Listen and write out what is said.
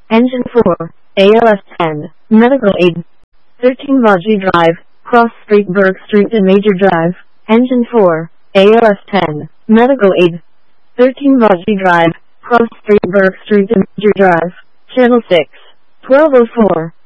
Engine 4, ALS 10, Medical Aid. 13 Vaji Drive, Cross Street, Burke Street and Major Drive. Engine 4, ALS 10, Medical Aid. 13 Vaji Drive, Cross Street, Burke Street and Major Drive. Channel 6, 1204.